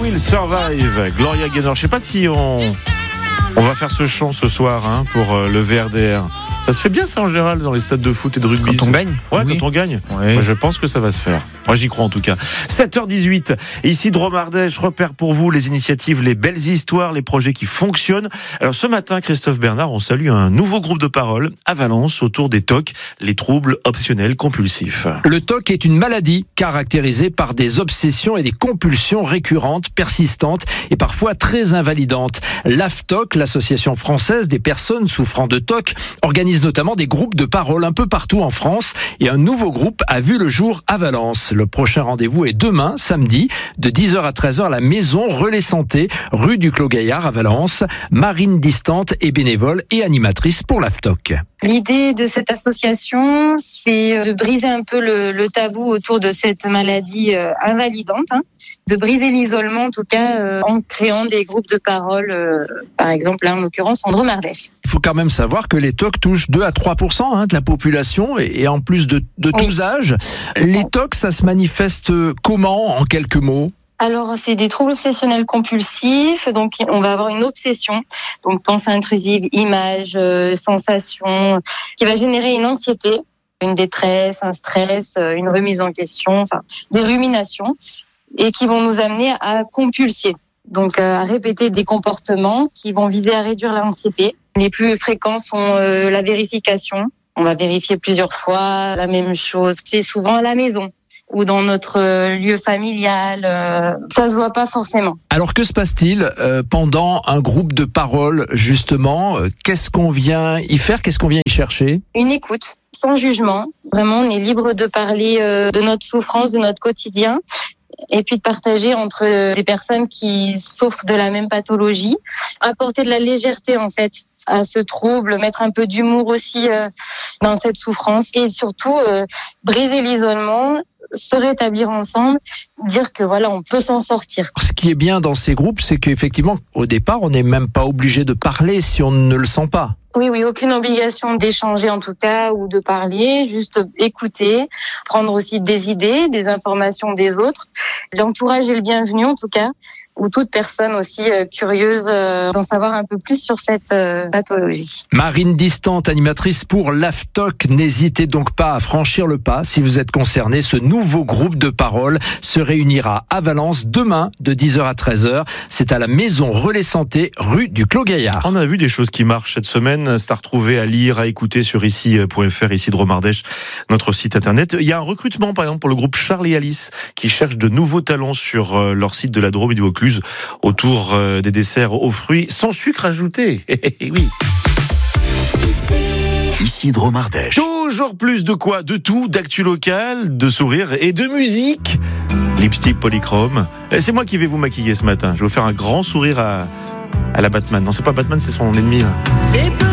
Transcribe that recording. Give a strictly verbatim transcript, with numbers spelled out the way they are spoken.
Will Survive, Gloria Gaynor. Je sais pas si on, on va faire ce chant ce soir hein, pour euh, le V R D R. Ça se fait bien ça en général dans les stades de foot et de rugby. Quand on gagne Ouais, oui. quand on gagne. Oui. Moi, je pense que ça va se faire. Moi, j'y crois en tout cas. sept heures dix-huit, ici Dromardèche, repère pour vous les initiatives, les belles histoires, les projets qui fonctionnent. Alors ce matin, Christophe Bernard, on salue un nouveau groupe de parole à Valence autour des T O C, les troubles obsessionnels compulsifs. Le T O C est une maladie caractérisée par des obsessions et des compulsions récurrentes, persistantes et parfois très invalidantes. L'A F T O C, l'Association française des personnes souffrant de T O C, organise notamment des groupes de parole un peu partout en France et un nouveau groupe a vu le jour à Valence. Le prochain rendez-vous est demain, samedi, de dix heures à treize heures à la Maison Relais Santé, rue du Clos Gaillard à Valence. Marine Distante est bénévole et animatrice pour l'A F T O C. L'idée de cette association, c'est de briser un peu le, le tabou autour de cette maladie euh, invalidante, hein, de briser l'isolement en tout cas euh, en créant des groupes de parole, euh, par exemple là en l'occurrence en Dromardèche. Il faut quand même savoir que les T O C touchent deux à trois pour cent hein, de la population et, et en plus de, de Oui. tous âges. Les T O C, ça se manifeste comment en quelques mots ? Alors, c'est des troubles obsessionnels compulsifs. Donc, on va avoir une obsession. Donc, pensée intrusive, images, euh, sensations, qui va générer une anxiété, une détresse, un stress, euh, une remise en question, enfin, des ruminations, et qui vont nous amener à compulser. Donc, euh, à répéter des comportements qui vont viser à réduire l'anxiété. Les plus fréquents sont euh, la vérification. On va vérifier plusieurs fois la même chose. C'est souvent à la maison ou dans notre lieu familial, euh, ça se voit pas forcément. Alors que se passe-t-il euh, pendant un groupe de parole justement ? euh, Qu'est-ce qu'on vient y faire ? Qu'est-ce qu'on vient y chercher ? Une écoute, sans jugement. Vraiment, on est libre de parler euh, de notre souffrance, de notre quotidien, et puis de partager entre des personnes qui souffrent de la même pathologie. Apporter de la légèreté en fait à ce trouble, mettre un peu d'humour aussi euh, dans cette souffrance, et surtout euh, briser l'isolement, se rétablir ensemble, dire que voilà, on peut s'en sortir. Ce qui est bien dans ces groupes, c'est qu'effectivement, au départ, on n'est même pas obligé de parler si on ne le sent pas. Oui, oui, aucune obligation d'échanger en tout cas ou de parler, juste écouter, prendre aussi des idées, des informations des autres. L'entourage est le bienvenu en tout cas, ou toute personne aussi euh, curieuse euh, d'en savoir un peu plus sur cette euh, pathologie. Marine Distante, animatrice pour l'A F T O C, n'hésitez donc pas à franchir le pas si vous êtes concerné. Ce nouveau groupe de parole se réunira à Valence demain de dix heures à treize heures. C'est à la Maison Relais Santé, rue du Clos Gaillard. On a vu des choses qui marchent cette semaine. C'est à retrouver, à lire, à écouter sur ici point f r, ici Dromardèche, notre site internet. Il y a un recrutement, par exemple, pour le groupe Charles et Alice, qui cherche de nouveaux talents sur leur site de la Drôme et du Vaucluse, autour des desserts aux fruits sans sucre ajouté. Oui. Ici Dromardèche. Toujours plus de quoi ? De tout, d'actu local, de sourire et de musique. Lipstick polychrome. Et c'est moi qui vais vous maquiller ce matin. Je vais vous faire un grand sourire à, à la Batman. Non, c'est pas Batman, c'est son ennemi là. C'est